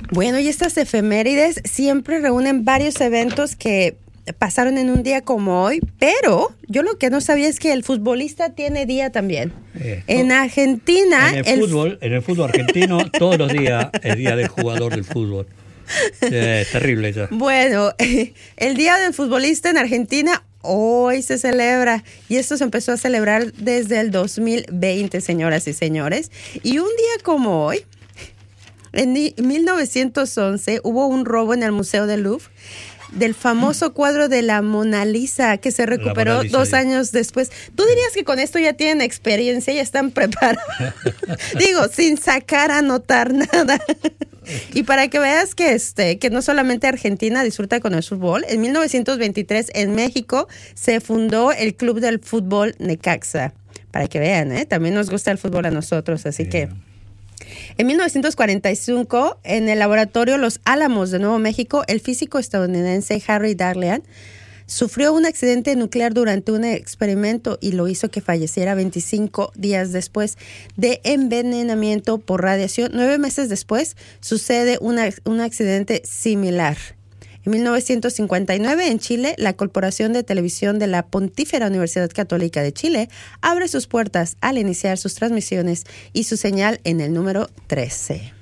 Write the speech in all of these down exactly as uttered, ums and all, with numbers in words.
Bueno, y estas efemérides siempre reúnen varios eventos que pasaron en un día como hoy, pero yo lo que no sabía es que el futbolista tiene día también. Eh, en Argentina... En el, el fútbol, en el fútbol argentino, todos los días es día del jugador del fútbol. Eh, es terrible ya. Bueno, el día del futbolista en Argentina hoy se celebra, y esto se empezó a celebrar desde el dos mil veinte, señoras y señores. Y un día como hoy, en mil novecientos once, hubo un robo en el Museo del Louvre del famoso cuadro de la Mona Lisa, que se recuperó Lisa, dos sí. años después. ¿Tú dirías que con esto ya tienen experiencia, ya están preparados? Digo, sin sacar a notar nada. Y para que veas que este que no solamente Argentina disfruta con el fútbol, en mil novecientos veintitrés en México se fundó el Club del Fútbol Necaxa. Para que vean, ¿eh? También nos gusta el fútbol a nosotros, así yeah. que... En mil novecientos cuarenta y cinco, en el laboratorio Los Álamos de Nuevo México, el físico estadounidense Harry Daghlian sufrió un accidente nuclear durante un experimento y lo hizo que falleciera veinticinco días después de envenenamiento por radiación. Nueve meses después sucede una, un accidente similar. En mil novecientos cincuenta y nueve, en Chile, la Corporación de Televisión de la Pontífera Universidad Católica de Chile abre sus puertas al iniciar sus transmisiones y su señal en el número trece.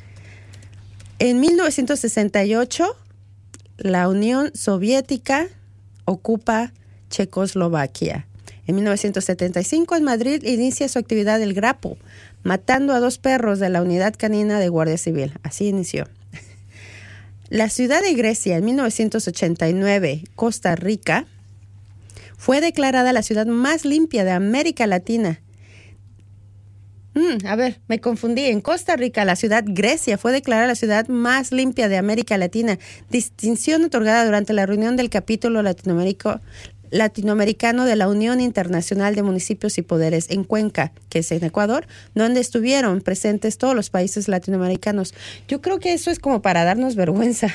En mil novecientos sesenta y ocho, la Unión Soviética ocupa Checoslovaquia. En mil novecientos setenta y cinco, en Madrid, inicia su actividad el Grapo, matando a dos perros de la unidad canina de Guardia Civil. Así inició. La ciudad de Grecia, en mil novecientos ochenta y nueve, Costa Rica, fue declarada la ciudad más limpia de América Latina. Mm, a ver, me confundí. En Costa Rica, la ciudad Grecia fue declarada la ciudad más limpia de América Latina, distinción otorgada durante la reunión del capítulo latinoamericano latinoamericano de la Unión Internacional de Municipios y Poderes en Cuenca, que es en Ecuador, donde estuvieron presentes todos los países latinoamericanos. Yo creo que eso es como para darnos vergüenza.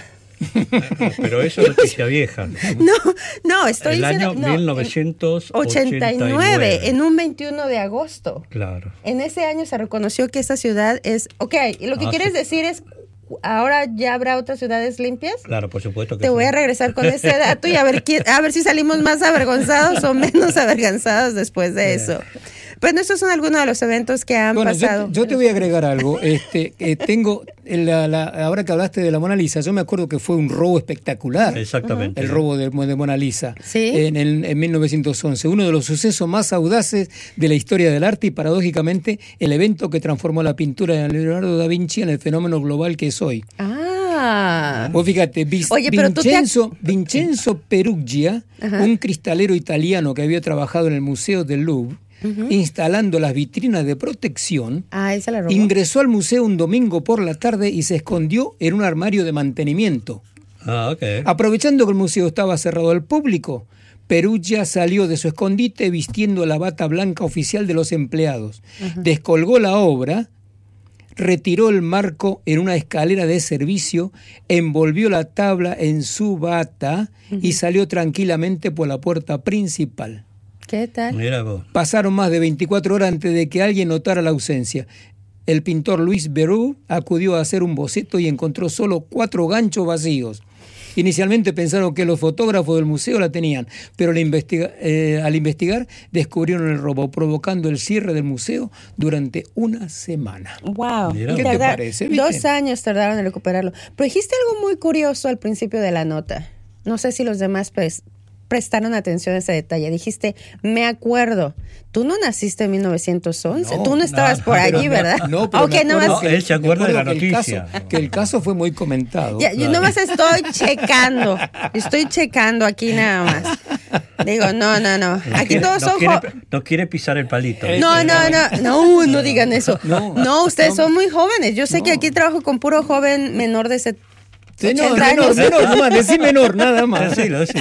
Pero eso es noticia vieja. No, no, estoy el diciendo... año no, mil novecientos ochenta y nueve. ochenta y nueve, en un veintiuno de agosto. Claro. En ese año se reconoció que esa ciudad es... Ok, y lo que ah, quieres sí. decir es... ¿Ahora ya habrá otras ciudades limpias? Claro, por supuesto que Te sí. voy a regresar con ese dato y a ver, quién, a ver si salimos más avergonzados o menos avergonzados después de eso. Bueno, estos son algunos de los eventos que han bueno, pasado. Yo, yo te voy a agregar algo. Este, eh, tengo la, la, ahora que hablaste de la Mona Lisa, yo me acuerdo que fue un robo espectacular. Exactamente. El robo de, de Mona Lisa. ¿Sí? En, el, en mil novecientos once. Uno de los sucesos más audaces de la historia del arte y, paradójicamente, el evento que transformó la pintura de Leonardo da Vinci en el fenómeno global que es hoy. Ah. Vos fíjate, Vis, Oye, Vincenzo, te... Vincenzo Peruggia, Ajá. un cristalero italiano que había trabajado en el Museo del Louvre, Uh-huh. instalando las vitrinas de protección, ah, esa la robó. Ingresó al museo un domingo por la tarde y se escondió en un armario de mantenimiento. Ah, okay. Aprovechando que el museo estaba cerrado al público, Peruggia salió de su escondite vistiendo la bata blanca oficial de los empleados. Uh-huh. Descolgó la obra, retiró el marco en una escalera de servicio, envolvió la tabla en su bata uh-huh. y salió tranquilamente por la puerta principal. ¿Qué tal? Mira vos. Pasaron más de veinticuatro horas antes de que alguien notara la ausencia. El pintor Luis Berou acudió a hacer un boceto y encontró solo cuatro ganchos vacíos. Inicialmente pensaron que los fotógrafos del museo la tenían, pero al, investiga- eh, al investigar descubrieron el robo, provocando el cierre del museo durante una semana. ¡Wow! Mira. ¿Qué te parece? Dos ¿Viste? años tardaron en recuperarlo. Pero dijiste algo muy curioso al principio de la nota. No sé si los demás pues, prestaron atención a ese detalle. Dijiste, me acuerdo. Tú no naciste en mil novecientos once. No, Tú no estabas no, por allí, no, ¿verdad? No, pero okay, me no acuerdo más... que, él se acuerda de la que el noticia. Caso, que el caso fue muy comentado. Ya, yo nomás estoy checando. Estoy checando aquí nada más. Digo, no, no, no. Aquí quiere, todos no son... quiere, Jo- no quiere pisar el palito. no, no, no, no, no digan eso. No, No, ustedes no. son muy jóvenes. Yo sé No. que aquí trabajo con puro joven menor de set- Menor, ochenta menor, años. menor, nomás, decí menor, nada más. Decilo, decilo.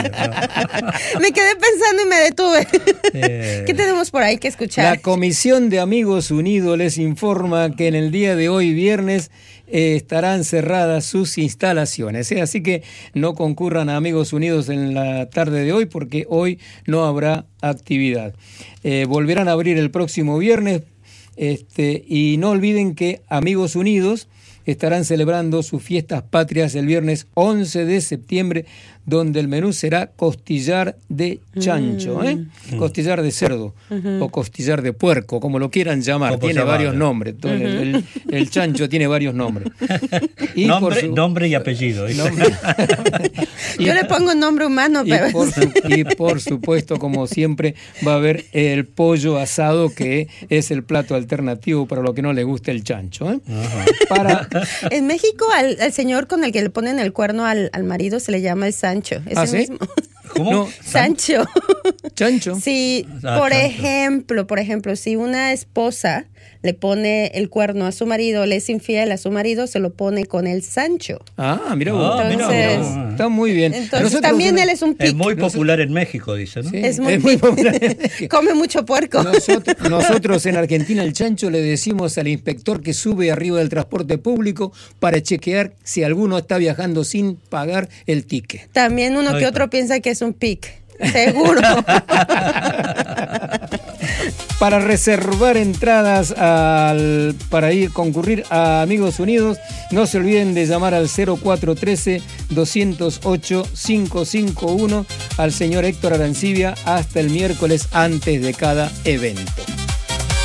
Me quedé pensando y me detuve. Eh. ¿Qué tenemos por ahí que escuchar? La Comisión de Amigos Unidos les informa que en el día de hoy, viernes, eh, estarán cerradas sus instalaciones. ¿eh? Así que no concurran a Amigos Unidos en la tarde de hoy porque hoy no habrá actividad. Eh, volverán a abrir el próximo viernes Este, y no olviden que Amigos Unidos estarán celebrando sus fiestas patrias el viernes once de septiembre, donde el menú será costillar de chancho, ¿eh? Mm. Costillar de cerdo, uh-huh, o costillar de puerco, como lo quieran llamar, tiene llamarlo? varios nombres. Uh-huh. el, el, el chancho tiene varios nombres. Y nombre, su... nombre y apellido. Nombre... y, Yo le pongo un nombre humano, pero... Y por, su, y por supuesto, como siempre, va a haber el pollo asado, que es el plato alternativo para lo que no le gusta el chancho, ¿eh? Uh-huh. Para... En México, al, al señor con el que le ponen el cuerno al, al marido se le llama el Sancho. ¿Es ¿Ah, el sí? mismo? ¿Cómo? No, Sancho. ¿Chancho? Sí, ah, por chancho. ejemplo, por ejemplo, si una esposa le pone el cuerno a su marido, le es infiel a su marido, se lo pone con el Sancho. Ah, mira vos. Oh, entonces, mira, está muy bien. Entonces Nosotros también un... él es un pic. Es muy popular en México, dice, ¿no? Sí, es muy, es muy popular en México. Come mucho puerco. Nosotros, nosotros en Argentina el chancho le decimos al inspector que sube arriba del transporte público para chequear si alguno está viajando sin pagar el ticket. También uno Ay, que otro piensa que es un pic. Seguro. Para reservar entradas al, para ir concurrir a Amigos Unidos, no se olviden de llamar al cero cuatro uno tres, dos cero ocho, cinco cinco uno al señor Héctor Arancibia hasta el miércoles antes de cada evento.